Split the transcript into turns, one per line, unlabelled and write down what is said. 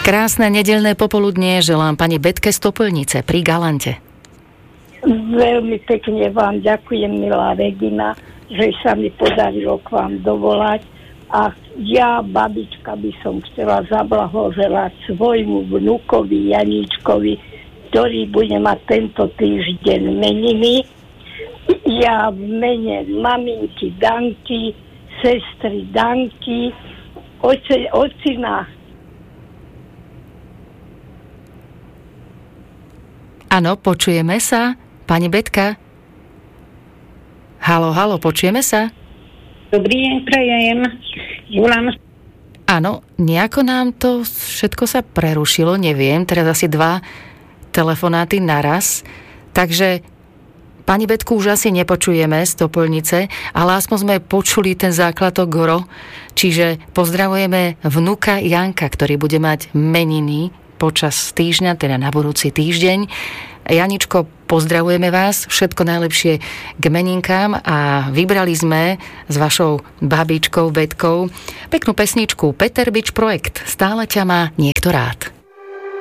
Krásne nedeľné popoludnie želám pani Betke z Topolnice pri Galante.
Veľmi pekne vám ďakujem, milá Regina, že sa mi podarilo k vám dovolať. A ja, babička, by som chcela zablahoželať svojmu vnukovi Janíčkovi, ktorý bude mať tento týždeň meniny. Ja v mene maminky Danky, sestry Danky, ocina.
Áno, počujeme sa? Pani Betka? Haló, počujeme sa?
Dobrý deň, prajem. Volám.
Áno, nejako nám to všetko sa prerušilo, neviem, teraz asi 2 telefonáty naraz, takže pani Betku už asi nepočujeme z Topolnice, ale aspoň sme počuli ten záklatok gro, čiže pozdravujeme vnuka Janka, ktorý bude mať meniny počas týždňa, teda na budúci týždeň. Janičko, pozdravujeme vás, všetko najlepšie k meninkám a vybrali sme s vašou babičkou Betkou peknú pesničku Peter Bič projekt Stále ťa má niekto rád.